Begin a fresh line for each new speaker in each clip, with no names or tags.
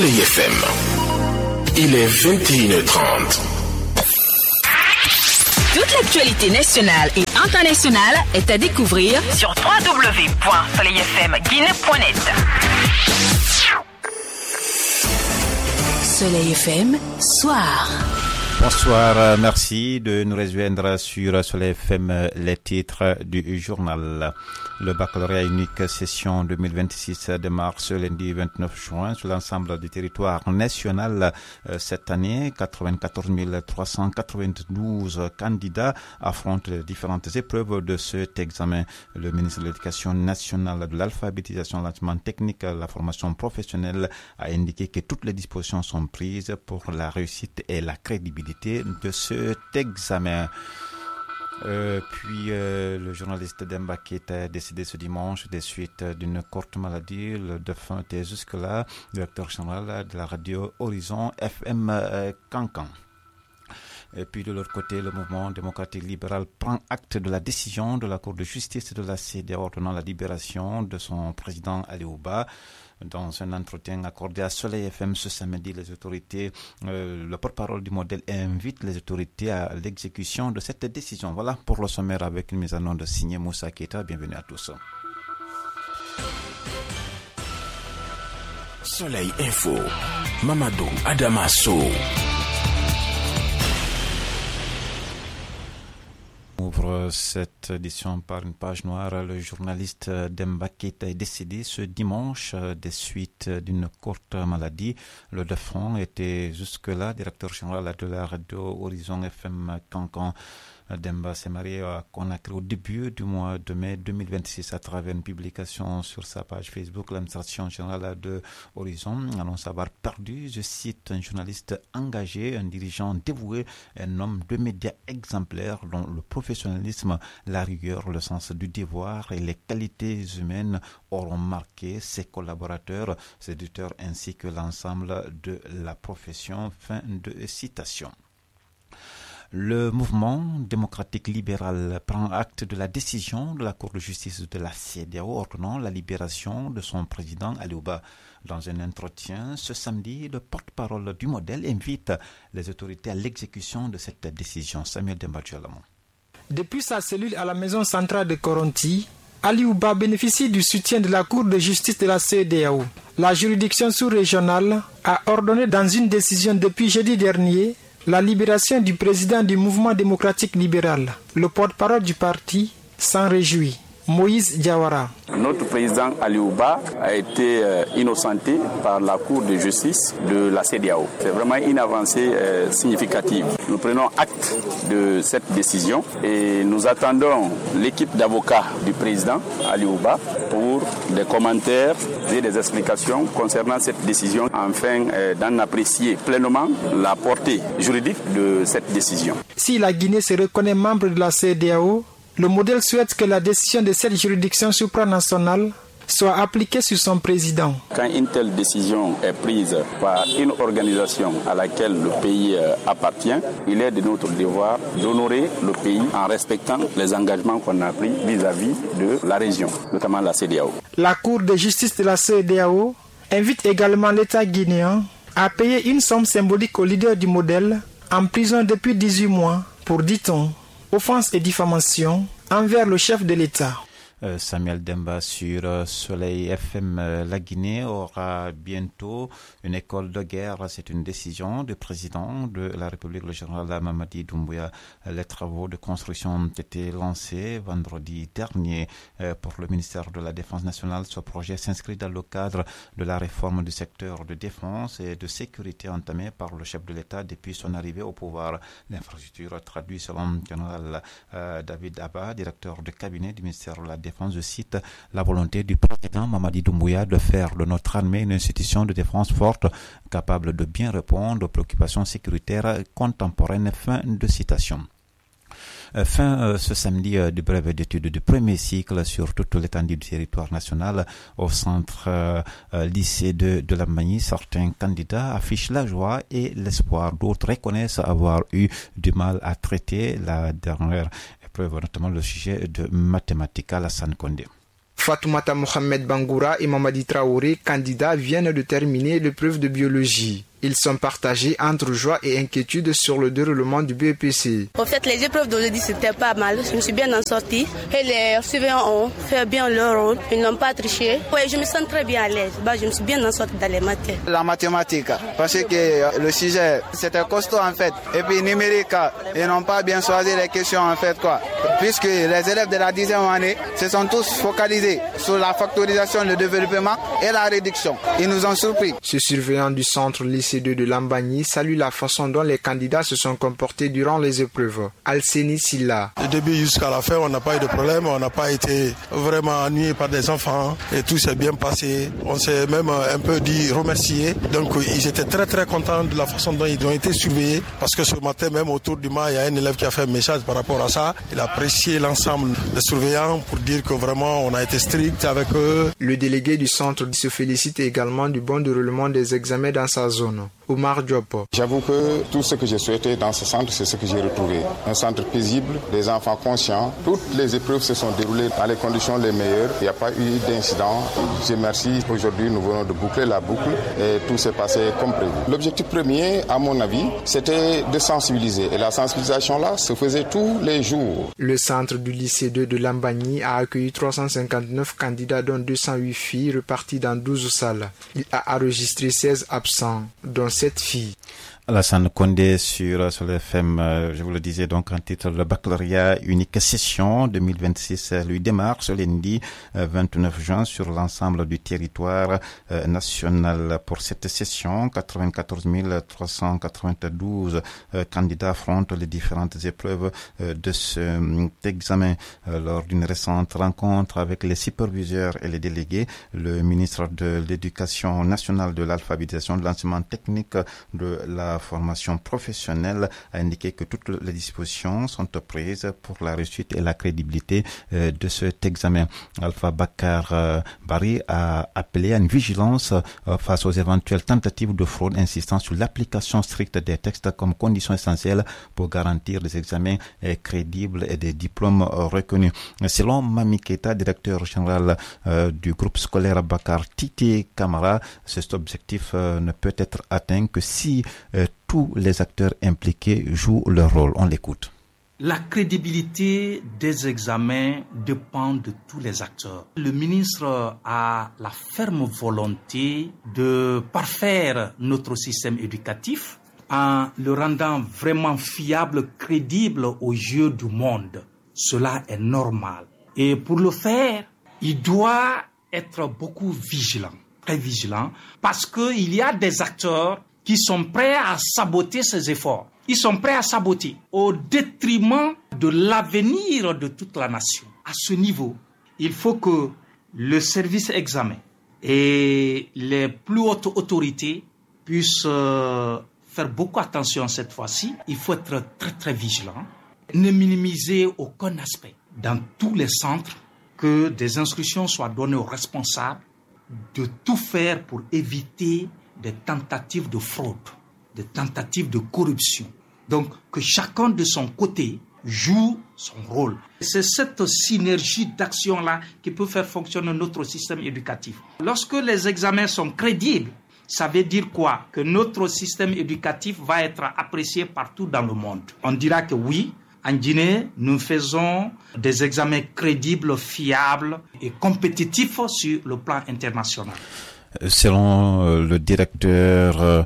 FM. Il est 21h30.
Toute l'actualité nationale et internationale est à découvrir sur www.soleilfmguinée.net. Soleil FM, soir.
Bonsoir, merci de nous rejoindre sur Soleil FM, les titres du journal. Le baccalauréat unique session 2026 démarre ce lundi 29 juin sur l'ensemble du territoire national. Cette année, 94 392 candidats affrontent les différentes épreuves de cet examen. Le ministre de l'Éducation nationale, de l'alphabétisation, de l'enseignement technique, de la formation professionnelle a indiqué que toutes les dispositions sont prises pour la réussite et la crédibilité de cet examen. Le journaliste Demba Keita a décédé ce dimanche des suites d'une courte maladie. Le défunt était jusque-là directeur général de la radio Horizon FM Cancan. Et puis de l'autre côté, le mouvement démocratique libéral prend acte de la décision de la Cour de justice de la CEDEAO ordonnant la libération de son président Aliou Ba. Dans un entretien accordé à Soleil FM ce samedi, le porte-parole du modèle invite les autorités à l'exécution de cette décision. Voilà pour le sommaire avec une mise en onde signée Moussa Keita. Bienvenue à tous.
Soleil Info, Mamadou Adamasso.
On ouvre cette édition par une page noire. Le journaliste Demba Keita est décédé ce dimanche des suites d'une courte maladie. Le défunt était jusque-là directeur général de la radio Horizon FM Cancan. Demba s'est marié à Conakry au début du mois de mai 2026 à travers une publication sur sa page Facebook. L'administration générale de Horizon annonce avoir perdu, je cite, un journaliste engagé, un dirigeant dévoué, un homme de médias exemplaire dont le professionnalisme, la rigueur, le sens du devoir et les qualités humaines auront marqué ses collaborateurs, ses éditeurs ainsi que l'ensemble de la profession. Fin de citation. Le mouvement démocratique libéral prend acte de la décision de la Cour de justice de la CEDEAO ordonnant la libération de son président Aliou Ba. Dans un entretien ce samedi, le porte-parole du modèle invite les autorités à l'exécution de cette décision. Samuel Demba-Djalamon.
Depuis sa cellule à la maison centrale de Koronti, Aliou Ba bénéficie du soutien de la Cour de justice de la CEDEAO. La juridiction sous-régionale a ordonné dans une décision depuis jeudi dernier la libération du président du mouvement démocratique libéral. Le porte-parole du parti s'en réjouit. Moïse Diawara.
Notre président Aliou Ba a été innocenté par la Cour de justice de la CEDEAO. C'est vraiment une avancée significative. Nous prenons acte de cette décision et nous attendons l'équipe d'avocats du président Aliou Ba pour des commentaires et des explications concernant cette décision afin d'en apprécier pleinement la portée juridique de cette décision.
Si la Guinée se reconnaît membre de la CEDEAO, le modèle souhaite que la décision de cette juridiction supranationale soit appliquée sur son président.
Quand une telle décision est prise par une organisation à laquelle le pays appartient, il est de notre devoir d'honorer le pays en respectant les engagements qu'on a pris vis-à-vis de la région, notamment la CEDEAO.
La Cour de justice de la CEDEAO invite également l'État guinéen à payer une somme symbolique au leader du modèle en prison depuis 18 mois pour, dit-on, offense et diffamation envers le chef de l'État.
Samuel Demba sur Soleil FM. La Guinée aura bientôt une école de guerre. C'est une décision du président de la République, le général Mamadi Doumbouya. Les travaux de construction ont été lancés vendredi dernier pour le ministère de la Défense nationale. Ce projet s'inscrit dans le cadre de la réforme du secteur de défense et de sécurité entamée par le chef de l'État depuis son arrivée au pouvoir. L'infrastructure traduit selon le général David Abba, directeur de cabinet du ministère de la Défense, je cite, la volonté du président Mamadi Doumbouya de faire de notre armée une institution de défense forte, capable de bien répondre aux préoccupations sécuritaires contemporaines. Fin de citation. Ce samedi du brevet d'études du premier cycle sur toute l'étendue du territoire national au centre lycée de la Magny. Certains candidats affichent la joie et l'espoir. D'autres reconnaissent avoir eu du mal à traiter la dernière épreuve, notamment le sujet de mathématiques. Alassane Condé.
Fatoumata Mohamed Bangoura et Mamadi Traoré, candidats, viennent de terminer l'épreuve de biologie. Ils sont partagés entre joie et inquiétude sur le déroulement du BEPC.
En fait, les épreuves d'aujourd'hui, c'était pas mal. Je me suis bien en sortie. Et les surveillants ont fait bien leur rôle. Ils n'ont pas triché. Oui, je me sens très bien à l'aise. Je me suis bien en sortie dans les matières.
La mathématique, parce que le sujet, c'était costaud en fait. Et puis numérique, ils n'ont pas bien choisi les questions en fait quoi. Puisque les élèves de la 10e année se sont tous focalisés sur la factorisation, le développement et la réduction. Ils nous ont surpris.
Ce surveillant du centre lycée de Lambagny salue la façon dont les candidats se sont comportés durant les épreuves. Alseni Silla.
Du début jusqu'à la fin, on n'a pas eu de problème, on n'a pas été vraiment ennuyé par des enfants et tout s'est bien passé. On s'est même un peu dit remercier. Donc ils étaient très très contents de la façon dont ils ont été surveillés parce que ce matin même autour du mât, il y a un élève qui a fait un message par rapport à ça. Il a apprécié l'ensemble des surveillants pour dire que vraiment on a été strict avec eux.
Le délégué du centre se félicite également du bon déroulement des examens dans sa zone. Omar Diop.
J'avoue que tout ce que j'ai souhaité dans ce centre, c'est ce que j'ai retrouvé. Un centre paisible, des enfants conscients. Toutes les épreuves se sont déroulées dans les conditions les meilleures. Il n'y a pas eu d'incident. Je remercie. Aujourd'hui, nous venons de boucler la boucle et tout s'est passé comme prévu. L'objectif premier, à mon avis, c'était de sensibiliser. Et la sensibilisation-là se faisait tous les jours.
Le centre du lycée 2 de Lambagny a accueilli 359 candidats, dont 208 filles, reparties dans 12 salles. Il a enregistré 16 absents, dont 7 filles.
Alassane Condé sur le FM, je vous le disais donc en titre, le baccalauréat unique session 2026 lui démarre ce lundi 29 juin sur l'ensemble du territoire national. Pour cette session, 94 392 candidats affrontent les différentes épreuves de cet examen. Lors d'une récente rencontre avec les superviseurs et les délégués, le ministre de l'Éducation nationale, de l'alphabétisation, de l'enseignement technique, de la formation professionnelle a indiqué que toutes les dispositions sont prises pour la réussite et la crédibilité de cet examen. Alpha Bakar Bari a appelé à une vigilance face aux éventuelles tentatives de fraude, insistant sur l'application stricte des textes comme condition essentielle pour garantir des examens crédibles et des diplômes reconnus. Selon Mami Keita, directeur général du groupe scolaire Bakar Titi Camara, cet objectif ne peut être atteint que si tous les acteurs impliqués jouent leur rôle. On l'écoute.
La crédibilité des examens dépend de tous les acteurs. Le ministre a la ferme volonté de parfaire notre système éducatif en le rendant vraiment fiable, crédible aux yeux du monde. Cela est normal. Et pour le faire, il doit être beaucoup vigilant, très vigilant, parce qu'il y a des acteurs qui sont prêts à saboter ces efforts. Ils sont prêts à saboter au détriment de l'avenir de toute la nation. À ce niveau, il faut que le service examen et les plus hautes autorités puissent faire beaucoup attention cette fois-ci. Il faut être très très vigilant, ne minimiser aucun aspect. Dans tous les centres, que des instructions soient données aux responsables de tout faire pour éviter des tentatives de fraude, des tentatives de corruption. Donc, que chacun de son côté joue son rôle. C'est cette synergie d'action-là qui peut faire fonctionner notre système éducatif. Lorsque les examens sont crédibles, ça veut dire quoi? Que notre système éducatif va être apprécié partout dans le monde. On dira que oui, en Guinée, nous faisons des examens crédibles, fiables et compétitifs sur le plan international.
Selon le directeur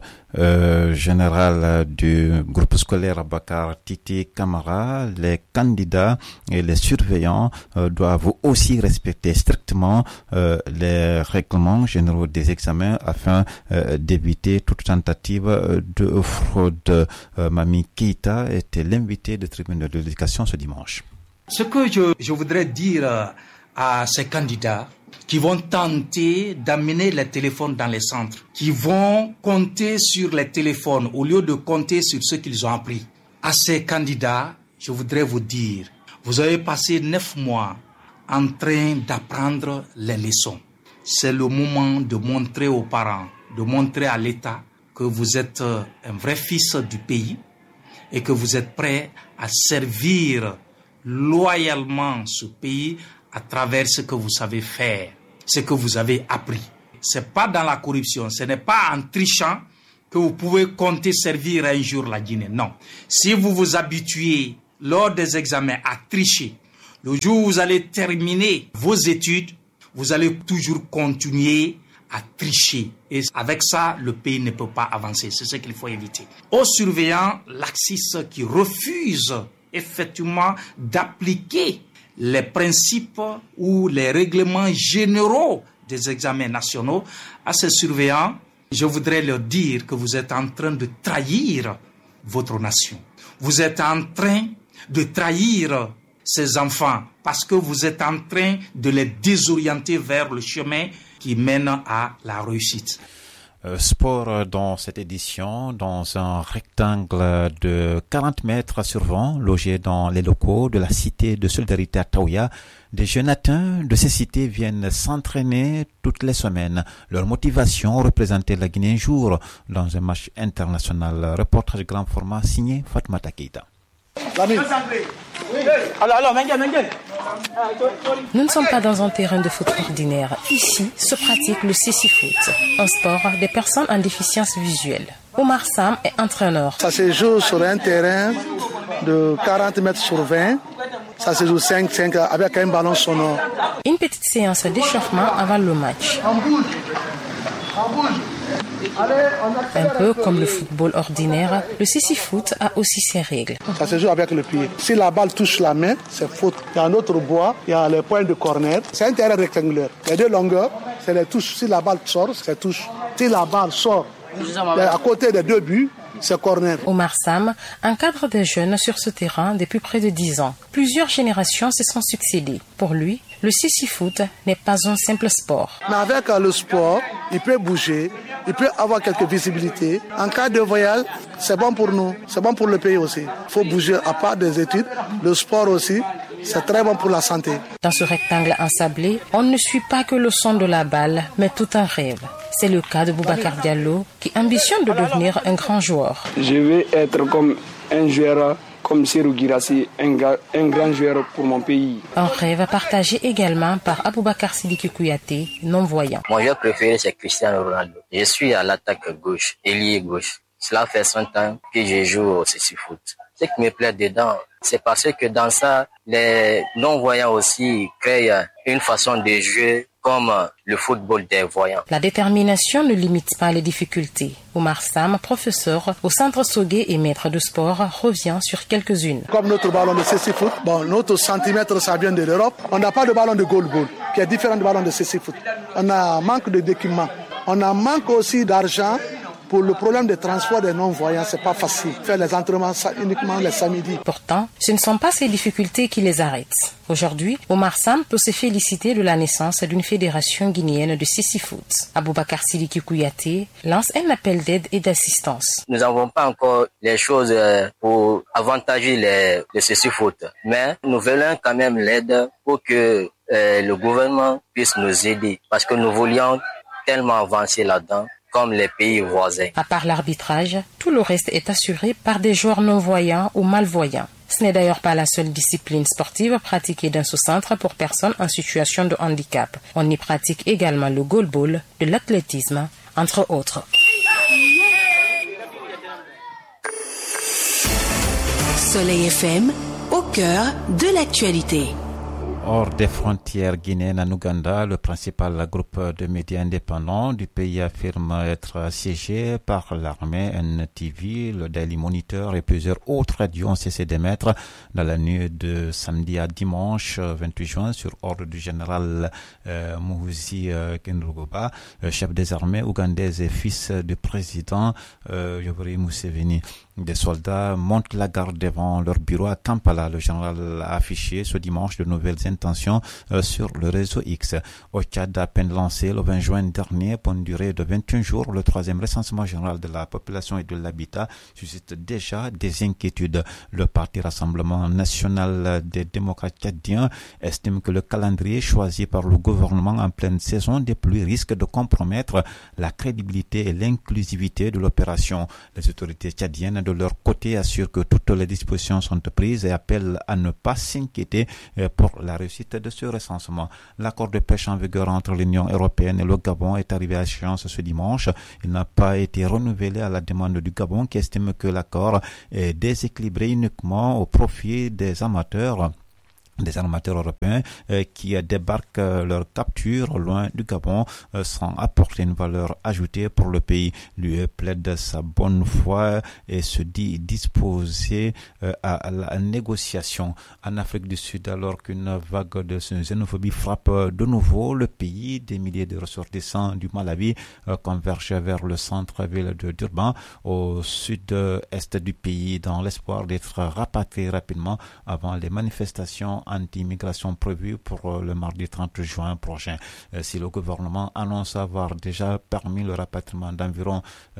général du groupe scolaire Bakar Titi Camara, les candidats et les surveillants doivent aussi respecter strictement les règlements généraux des examens afin d'éviter toute tentative de fraude. Mami Keita était l'invité du tribunal de l'éducation ce dimanche.
Ce que je voudrais dire à ces candidats qui vont tenter d'amener les téléphones dans les centres, qui vont compter sur les téléphones au lieu de compter sur ce qu'ils ont appris. À ces candidats, je voudrais vous dire, vous avez passé 9 mois en train d'apprendre les leçons. C'est le moment de montrer aux parents, de montrer à l'État que vous êtes un vrai fils du pays et que vous êtes prêt à servir loyalement ce pays à travers ce que vous savez faire, ce que vous avez appris. C'est pas dans la corruption, ce n'est pas en trichant que vous pouvez compter servir un jour la Guinée. Non. Si vous vous habituez lors des examens à tricher, le jour où vous allez terminer vos études, vous allez toujours continuer à tricher. Et avec ça, le pays ne peut pas avancer. C'est ce qu'il faut éviter. Aux surveillants, laxistes qui refusent effectivement d'appliquer les principes ou les règlements généraux des examens nationaux, à ces surveillants, je voudrais leur dire que vous êtes en train de trahir votre nation. Vous êtes en train de trahir ces enfants parce que vous êtes en train de les désorienter vers le chemin qui mène à la réussite.
Sport dans cette édition, dans un rectangle de 40 mètres sur 20, logé dans les locaux de la cité de solidarité à Taouya. Des jeunes atteints de ces cités viennent s'entraîner toutes les semaines. Leur motivation, représenter la Guinée un jour dans un match international. Reportage grand format signé Fatmata Keita.
Nous ne sommes pas dans un terrain de foot ordinaire. Ici se pratique le cécifoot, un sport des personnes en déficience visuelle. Omar Sam est entraîneur.
Ça se joue sur un terrain de 40 mètres sur 20. Ça se joue 5-5 avec un ballon sonore.
Une petite séance d'échauffement avant le match. Un peu comme le football ordinaire, le cécifoot a aussi ses règles.
Ça se joue avec le pied. Si la balle touche la main, c'est faute. Il y a un autre bois, il y a les points de corner. C'est un terrain rectangulaire. Les deux longueurs, c'est les touches. Si la balle sort, c'est touche. Si la balle sort à côté des deux buts, c'est corner.
Omar Sam encadre des jeunes sur ce terrain depuis près de 10 ans. Plusieurs générations se sont succédées. Pour lui, le cécifoot n'est pas un simple sport.
Mais avec le sport, il peut bouger, il peut avoir quelques visibilités. En cas de voyage, c'est bon pour nous, c'est bon pour le pays aussi. Il faut bouger à part des études. Le sport aussi, c'est très bon pour la santé.
Dans ce rectangle ensablé, on ne suit pas que le son de la balle, mais tout un rêve. C'est le cas de Boubacar Diallo qui ambitionne de devenir un grand joueur.
Je vais être comme un joueur, comme Serhou Guirassy, un grand joueur pour mon pays.
Un rêve partagé également par Aboubakar Sidiki Kouyaté, non-voyant.
Mon joueur préféré, c'est Cristiano Ronaldo. Je suis à l'attaque gauche, ailier gauche. Cela fait 100 ans que je joue au cécifoot. Ce qui me plaît dedans, c'est parce que dans ça, les non-voyants aussi créent une façon de jouer comme le football des voyants.
La détermination ne limite pas les difficultés. Omar Sam, professeur au centre Sogué et maître de sport, revient sur quelques-unes.
Comme notre ballon de cécifoot, notre centimètre, ça vient de l'Europe. On n'a pas de ballon de goalball, qui est différent du ballon de cécifoot. On a manque d'équipement. On a manque aussi d'argent. Pour le problème de transport des non-voyants, c'est pas facile. Faire les entraînements uniquement les samedis.
Pourtant, ce ne sont pas ces difficultés qui les arrêtent. Aujourd'hui, Omar Sam peut se féliciter de la naissance d'une fédération guinéenne de cécifoot. Aboubakar Sidiki Kouyaté lance un appel d'aide et d'assistance.
Nous n'avons pas encore les choses pour avantager le cécifoot, mais nous voulons quand même l'aide pour que le gouvernement puisse nous aider, parce que nous voulions tellement avancer là-dedans, comme les pays voisins.
À part l'arbitrage, tout le reste est assuré par des joueurs non-voyants ou malvoyants. Ce n'est d'ailleurs pas la seule discipline sportive pratiquée dans ce centre pour personnes en situation de handicap. On y pratique également le goalball, de l'athlétisme, entre autres.
Soleil FM, au cœur de l'actualité.
Hors des frontières guinéennes en Ouganda, le principal groupe de médias indépendants du pays affirme être assiégé par l'armée. NTV, le Daily Monitor et plusieurs autres radios ont cessé d'émettre dans la nuit de samedi à dimanche 28 juin sur ordre du général Muhoozi Kainerugaba, chef des armées ougandaises et fils du président Yoweri Museveni. Des soldats montent la garde devant leur bureau à Kampala. Le général a affiché ce dimanche de nouvelles intentions sur le réseau X. Au Tchad, à peine lancé le 20 juin dernier pour une durée de 21 jours, le troisième recensement général de la population et de l'habitat suscite déjà des inquiétudes. Le Parti Rassemblement National des démocrates tchadiens estime que le calendrier choisi par le gouvernement en pleine saison des pluies risque de compromettre la crédibilité et l'inclusivité de l'opération. Les autorités tchadiennes de leur côté assurent que toutes les dispositions sont prises et appellent à ne pas s'inquiéter pour la réussite de ce recensement. L'accord de pêche en vigueur entre l'Union européenne et le Gabon est arrivé à échéance ce dimanche. Il n'a pas été renouvelé à la demande du Gabon qui estime que l'accord est déséquilibré uniquement au profit des armateurs européens qui débarquent leur capture loin du Gabon sans apporter une valeur ajoutée pour le pays. L'UE plaide sa bonne foi et se dit disposé à la négociation. En Afrique du Sud, alors qu'une vague de xénophobie frappe de nouveau le pays, des milliers de ressortissants du Malawi convergent vers le centre-ville de Durban au sud-est du pays dans l'espoir d'être rapatriés rapidement avant les manifestations anti-immigration prévue pour le mardi 30 juin prochain. Si le gouvernement annonce avoir déjà permis le rapatriement d'environ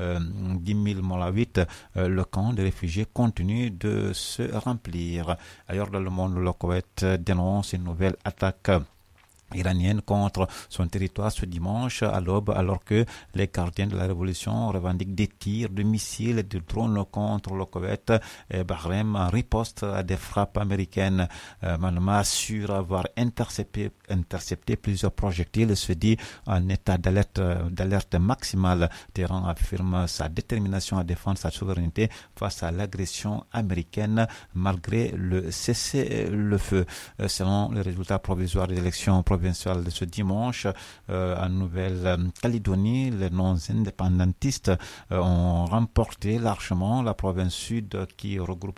10 000 Malawites, le camp de réfugiés continue de se remplir. Ailleurs dans le monde, le Koweït dénonce une nouvelle attaque iranienne contre son territoire ce dimanche à l'aube, alors que les gardiens de la révolution revendiquent des tirs de missiles et de drones contre le Koweït et Bahreïn en riposte à des frappes américaines. Manama assure avoir intercepté plusieurs projectiles et se dit en état d'alerte maximale. Téhéran affirme sa détermination à défendre sa souveraineté face à l'agression américaine malgré le cessez-le-feu. Selon les résultats provisoires des élections provinciale de ce dimanche en Nouvelle-Calédonie, les non-indépendantistes ont remporté largement la province sud qui regroupe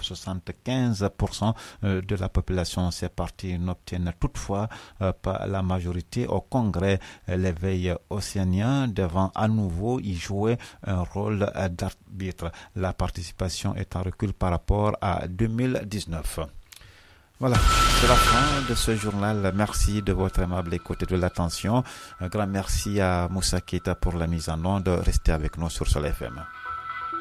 75% de la population. Ces partis n'obtiennent toutefois pas la majorité au Congrès. L'éveil océanien devant à nouveau y jouer un rôle d'arbitre. La participation est en recul par rapport à 2019. Voilà, c'est la fin de ce journal. Merci de votre aimable écoute et de l'attention. Un grand merci à Moussa Keita pour la mise en onde. Restez avec nous sur Sol FM.